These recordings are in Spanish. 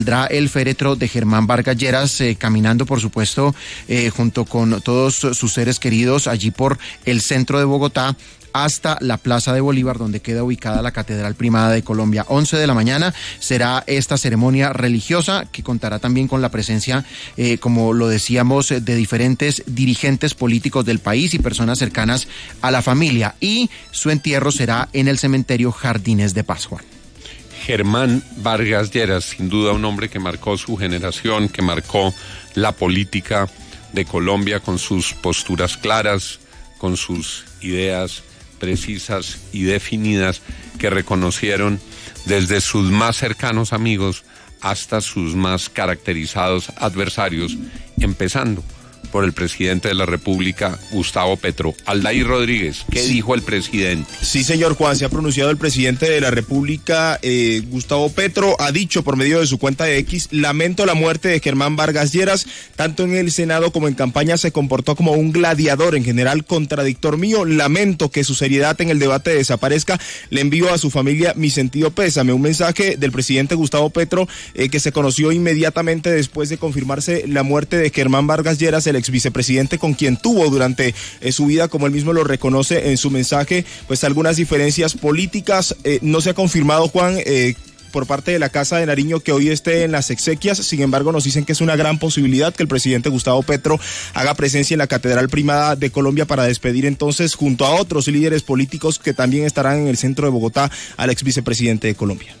Saldrá el féretro de Germán Vargas Lleras caminando, por supuesto, junto con todos sus seres queridos allí por el centro de Bogotá hasta la Plaza de Bolívar, donde queda ubicada la Catedral Primada de Colombia. 11 de la mañana será esta ceremonia religiosa que contará también con la presencia, como lo decíamos, de diferentes dirigentes políticos del país y personas cercanas a la familia. Y su entierro será en el cementerio Jardines de Paz, Juan. Germán Vargas Lleras, sin duda un hombre que marcó su generación, que marcó la política de Colombia con sus posturas claras, con sus ideas precisas y definidas que reconocieron desde sus más cercanos amigos hasta sus más caracterizados adversarios, empezando por el presidente de la República, Gustavo Petro. Aldair Rodríguez, ¿qué dijo el presidente? Sí, señor Juan, se ha pronunciado el presidente de la República, Gustavo Petro, ha dicho por medio de su cuenta de X: lamento la muerte de Germán Vargas Lleras, tanto en el Senado como en campaña se comportó como un gladiador, en general contradictor mío, lamento que su seriedad en el debate desaparezca, le envío a su familia mi sentido pésame. Un mensaje del presidente Gustavo Petro que se conoció inmediatamente después de confirmarse la muerte de Germán Vargas Lleras, el ex vicepresidente con quien tuvo durante su vida, como él mismo lo reconoce en su mensaje, pues algunas diferencias políticas. No se ha confirmado, Juan, por parte de la Casa de Nariño que hoy esté en las exequias. Sin embargo, nos dicen que es una gran posibilidad que el presidente Gustavo Petro haga presencia en la Catedral Primada de Colombia para despedir entonces, junto a otros líderes políticos que también estarán en el centro de Bogotá, al ex vicepresidente de Colombia.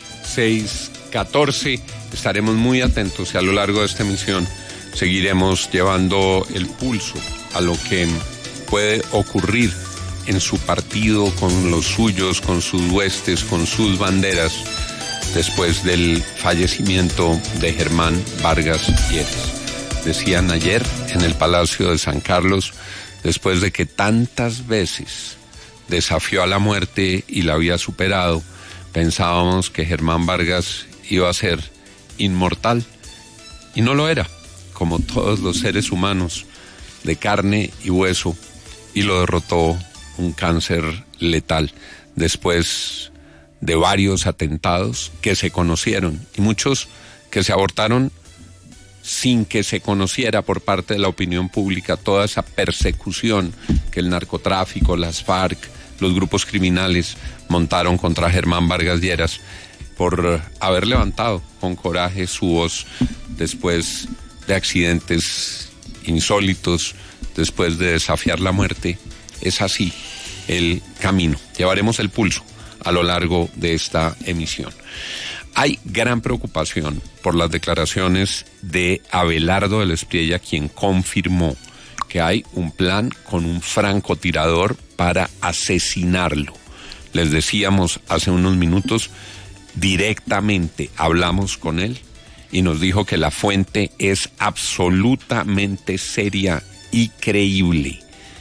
6:14, estaremos muy atentos y a lo largo de esta emisión seguiremos llevando el pulso a lo que puede ocurrir en su partido, con los suyos, con sus huestes, con sus banderas, después del fallecimiento de Germán Vargas Lleras. Decían ayer en el Palacio de San Carlos, después de que tantas veces desafió a la muerte y la había superado, pensábamos que Germán Vargas iba a ser inmortal, y no lo era, como todos los seres humanos de carne y hueso, y lo derrotó un cáncer letal después de varios atentados que se conocieron y muchos que se abortaron sin que se conociera por parte de la opinión pública toda esa persecución que el narcotráfico, las FARC, los grupos criminales montaron contra Germán Vargas Lleras por haber levantado con coraje su voz después de accidentes insólitos, después de desafiar la muerte. Es así el camino. Llevaremos el pulso a lo largo de esta emisión. Hay gran preocupación por las declaraciones de Abelardo de la Espriella, quien confirmó que hay un plan con un francotirador para asesinarlo. Les decíamos hace unos minutos, directamente hablamos con él y nos dijo que la fuente es absolutamente seria y creíble,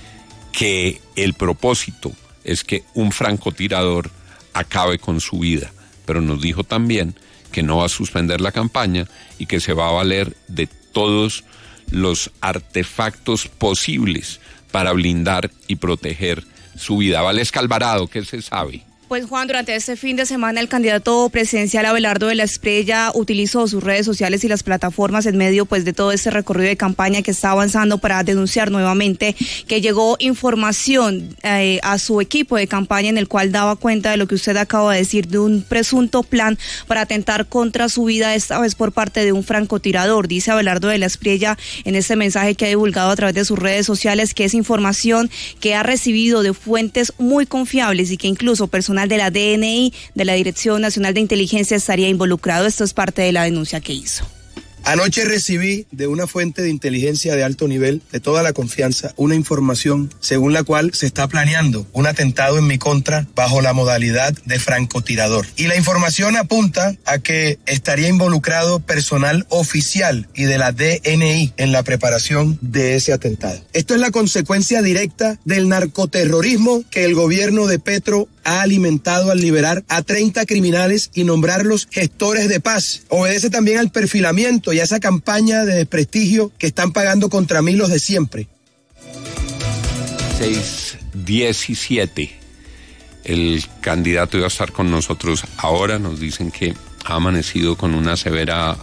que el propósito es que un francotirador acabe con su vida, pero nos dijo también que no va a suspender la campaña y que se va a valer de todos los artefactos posibles para blindar y proteger su vida. Valesca Alvarado, ¿qué se sabe? Pues Juan, durante este fin de semana el candidato presidencial Abelardo de la Espriella utilizó sus redes sociales y las plataformas en medio pues de todo este recorrido de campaña que está avanzando para denunciar nuevamente que llegó información a su equipo de campaña en el cual daba cuenta de lo que usted acaba de decir, de un presunto plan para atentar contra su vida, esta vez por parte de un francotirador. Dice Abelardo de la Espriella en este mensaje que ha divulgado a través de sus redes sociales que es información que ha recibido de fuentes muy confiables y que incluso personal de la DNI, de la Dirección Nacional de Inteligencia, estaría involucrado. Esto es parte de la denuncia que hizo. Anoche recibí de una fuente de inteligencia de alto nivel, de toda la confianza, una información según la cual se está planeando un atentado en mi contra bajo la modalidad de francotirador. Y la información apunta a que estaría involucrado personal oficial y de la DNI en la preparación de ese atentado. Esto es la consecuencia directa del narcoterrorismo que el gobierno de Petro ha alimentado al liberar a 30 criminales y nombrarlos gestores de paz. Obedece también al perfilamiento y a esa campaña de desprestigio que están pagando contra mí los de siempre. 6:17. El candidato iba a estar con nosotros ahora. Nos dicen que ha amanecido con una severa